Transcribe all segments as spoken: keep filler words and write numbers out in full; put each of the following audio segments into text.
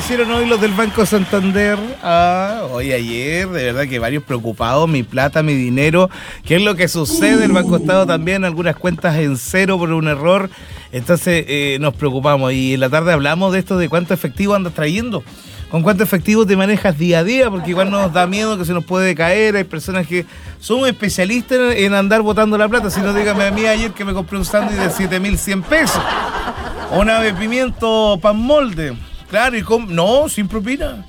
hicieron hoy los del Banco Santander? Ah, hoy ayer, de verdad que varios preocupados, mi plata, mi dinero, ¿qué es lo que sucede? El Banco Estado también, algunas cuentas en cero por un error, entonces eh, nos preocupamos y en la tarde hablamos de esto, de cuánto efectivo andas trayendo, con cuánto efectivo te manejas día a día, porque igual nos da miedo que se nos puede caer, hay personas que son especialistas en andar botando la plata, si no dígame a mí ayer que me compré un sándwich de siete mil cien pesos, una de pimiento pan molde. Claro, y con... no, sin propina.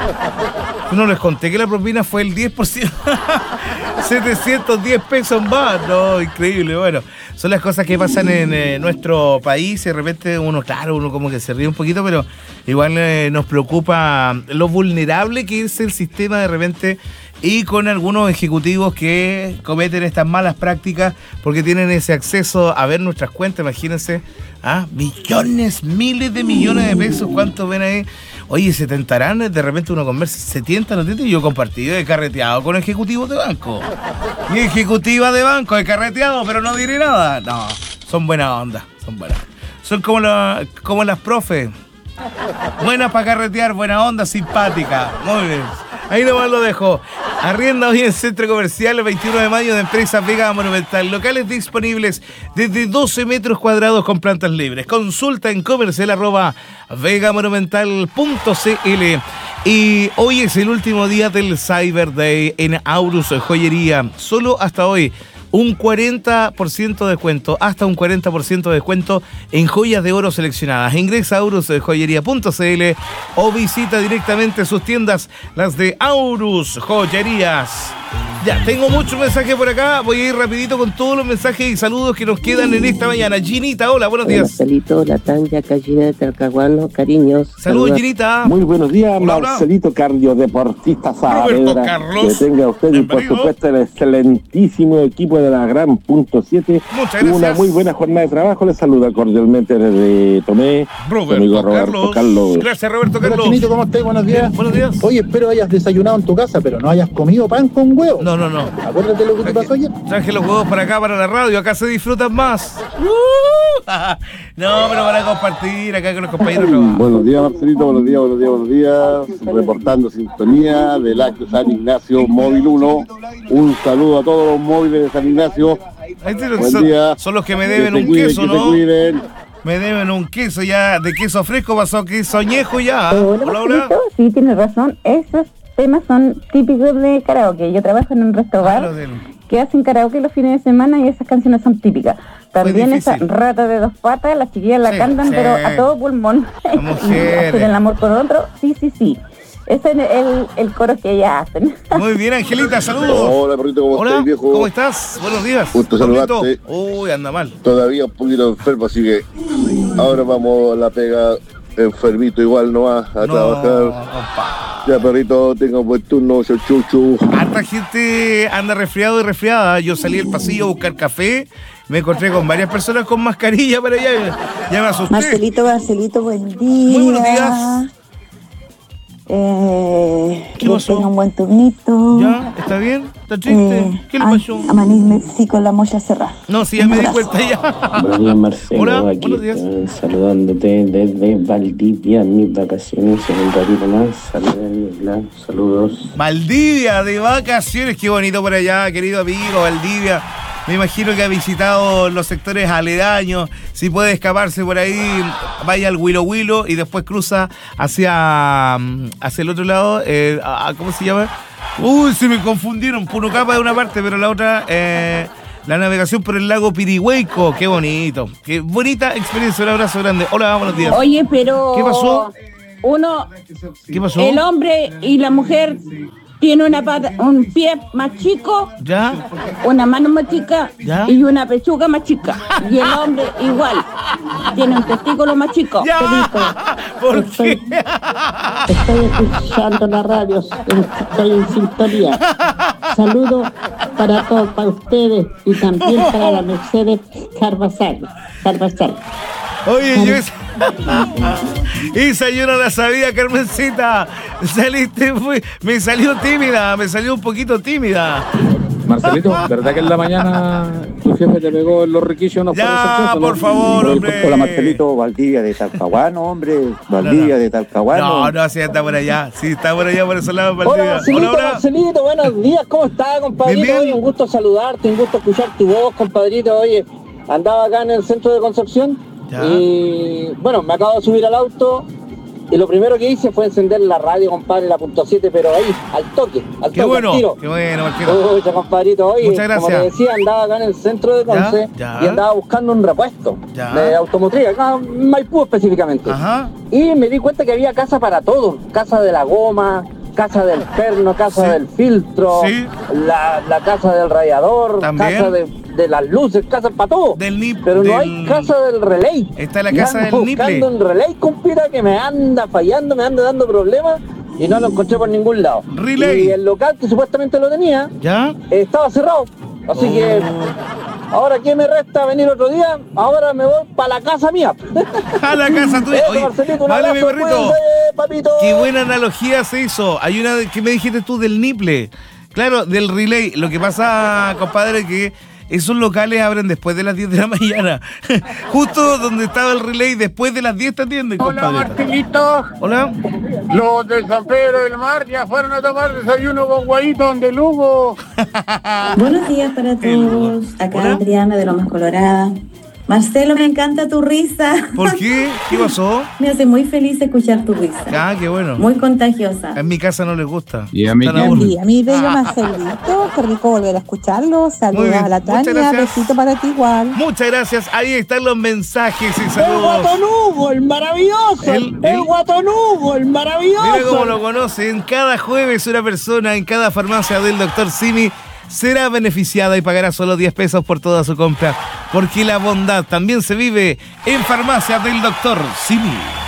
No les conté que la propina fue el diez por ciento. setecientos diez pesos más. No, increíble. Bueno, son las cosas que pasan en eh, nuestro país. Y de repente uno, claro, uno como que se ríe un poquito, pero igual eh, nos preocupa lo vulnerable que es el sistema de repente. Y con algunos ejecutivos que cometen estas malas prácticas porque tienen ese acceso a ver nuestras cuentas, imagínense, ¿ah? Millones, miles de millones de pesos, ¿cuántos ven ahí? Oye, se tentarán, de repente uno conversa, se tientan, ¿no? Y yo he compartido, he carreteado con ejecutivos de banco. Y ejecutiva de banco, he carreteado, pero no diré nada. No, son buena onda, son buenas. Son como, la, como las profes. Buenas para carretear, buena onda, simpática. Muy bien. Ahí nomás lo dejo. Arrienda hoy en Centro Comercial el veintiuno de mayo de Empresa Vega Monumental. Locales disponibles desde doce metros cuadrados con plantas libres. Consulta en comercial arroba vegamonumental punto cl. Y hoy es el último día del Cyber Day en Aurus Joyería. Solo hasta hoy. Un cuarenta por ciento de descuento, hasta un cuarenta por ciento de descuento en joyas de oro seleccionadas. Ingresa a aurus joyería punto cl o visita directamente sus tiendas, las de Aurus Joyerías. Ya, tengo muchos mensajes por acá. Voy a ir rapidito con todos los mensajes y saludos que nos quedan en esta mañana. Ginita, hola, buenos días. Marcelito, la Tanja, Callina de Talcahuano, cariños. Saludos, saludos, Ginita. Muy buenos días, hola, Marcelito, cardiodeportista Saavedra. Que tenga usted y por supuesto el excelentísimo equipo de la Gran Punto siete. Muchas gracias. Una muy buena jornada de trabajo. Les saluda cordialmente desde Tomé. Roberto, amigo Roberto Carlos. Carlos. Gracias, Roberto Carlos. Hola, Chinito, ¿cómo estás? Buenos días. Buenos días. Oye, espero hayas desayunado en tu casa, pero no hayas comido pan con huevo. No, no, no. Acuérdate lo que te pasó ayer. Traje los huevos para acá, para la radio. Acá se disfrutan más. No, pero para compartir acá con los compañeros. Buenos días, Marcelito. Buenos días, buenos días, buenos días. Reportando sintonía del acto San Ignacio Móvil uno. Un saludo a todos los móviles de San Ignacio. Buen son, día. Son los que me deben que un cuiden, queso, ¿no? Me deben un queso ya. De queso fresco pasó a queso añejo ya. Eh, bueno, hola, hola. Sí, tienes razón. Esos temas son típicos de karaoke. Yo trabajo en un restaurante del... que hacen karaoke los fines de semana y esas canciones son típicas. También esa rata de dos patas, las chiquillas la sí, cantan, sí. pero a todo pulmón. Y hacer el amor con otro, sí, sí, sí. Ese es el, el coro que ellas hacen. Muy bien, Angelita, saludos. Hola, perrito, ¿cómo Hola, estás, viejo? ¿Cómo estás? Buenos días. Gusto saludarte. Uy, anda mal. Todavía un poquito enfermo, así que ahora vamos a la pega enfermito igual nomás a no, trabajar. Compa. Ya, perrito, tengo buen turno, yo chuchu. Harta gente anda resfriado y resfriada. Yo salí del pasillo a buscar café. Me encontré con varias personas con mascarilla para allá. Ya me asusté. Marcelito, Marcelito, buen día. Muy buenos días. Eh, ¿Qué pasó? Tengo un buen turnito. ¿Ya? ¿Está bien? ¿Está triste? Eh, ¿Qué le pasó? Amanecí sí, con la mocha cerrada. No, sí, ya un me abrazo. Di cuenta ya. Buenos días, Marcelo. Hola, aquí buenos días. Saludándote desde Valdivia, mis vacaciones en un ratito más. Saludos, saludos. Valdivia, de vacaciones. Qué bonito por allá, querido amigo, Valdivia. Me imagino que ha visitado los sectores aledaños. Si puede escaparse por ahí, vaya al Huilo Huilo y después cruza hacia, hacia el otro lado. Eh, ¿Cómo se llama? Uy, se me confundieron. Punocapa de una parte, pero la otra, eh, la navegación por el lago Pirihueco. Qué bonito. Qué bonita experiencia. Un abrazo grande. Hola, buenos días. Oye, pero... ¿Qué pasó? Uno... ¿Qué pasó? El hombre y la mujer... Tiene una pata, un pie más chico, ¿ya? Una mano más chica, ¿ya? Y una pechuga más chica. Y el hombre igual, tiene un testículo más chico. ¿Ya? ¿Por estoy, qué? Estoy escuchando la radio, estoy en sintonía. Saludos para todos, para ustedes y también para la Mercedes Carvajal. Carvajal. Oye, yo es... Esa yo no la sabía, Carmencita. Saliste, fui... me salió tímida, me salió un poquito tímida. Marcelito, ¿verdad que en la mañana tu jefe te pegó en los riquillos? No ya, por, ¿no? favor, hombre. Hola, Marcelito, Valdivia de Talcahuano, hombre. Valdivia no, no. de Talcahuano. No, no, sí está por allá. Sí, está por allá, por ese lado, Valdivia. Hola, Marcelito, hola, hola. Marcelito, buenos días. ¿Cómo estás, compadrito? Bien, bien. Oye, un gusto saludarte, un gusto escuchar tu voz, compadrito. Oye, andaba acá en el centro de Concepción ya. y, bueno, me acabo de subir al auto. Y lo primero que hice fue encender la radio, compadre, la punto siete, pero ahí, al toque, al qué toque, bueno, al tiro. Qué bueno, Marquito. Oye, compadrito, oye, muchas gracias. Como te decía, andaba acá en el centro de Conce ¿Ya? y andaba buscando un repuesto ¿Ya? de automotriz, acá en Maipú específicamente. Ajá. Y me di cuenta que había casa para todo, casa de la goma, casa del perno, casa sí. del filtro, sí. la, la casa del radiador, ¿también? Casa de, de las luces, casa para todo. Del nip, pero no del... hay casa del relay. Está la casa del niple. Buscando un relay, compita, que me anda fallando, me anda dando problemas y no lo encontré por ningún lado. Relay. Y el local que supuestamente lo tenía, ¿ya? Estaba cerrado. Así oh. que ahora que me resta venir otro día, ahora me voy para la casa mía. A la casa tuya. Oye, Marcelito, vale, mi perrito. Cuídense, papito. Qué buena analogía se hizo. Hay una que me dijiste tú del niple. Claro, del relay. Lo que pasa, compadre, que esos locales abren después de las diez de la mañana. Justo donde estaba el relay, después de las diez te atienden, compadre. Hola, Marcelito. Hola. Los de San Pedro del Mar ya fueron a tomar desayuno con Guayito de Lugo. Buenos días para todos. Acá ¿Hola? Adriana de Lomas Colorada. Marcelo, me encanta tu risa. ¿Por qué? ¿Qué pasó? Me hace muy feliz escuchar tu risa. Ah, qué bueno. Muy contagiosa. En mi casa no les gusta. Y a mí también. A mí, bello Marcelito. Qué rico volver a escucharlo. Saludos a la Tania. Besito para ti igual. Muchas gracias. Ahí están los mensajes y saludos. El Guatonugo, el maravilloso. El, el, el Guatonugo, el maravilloso. Mira cómo lo conocen. Cada jueves una persona en cada farmacia del doctor Simi será beneficiada y pagará solo diez pesos por toda su compra, porque la bondad también se vive en farmacias del doctor Simi.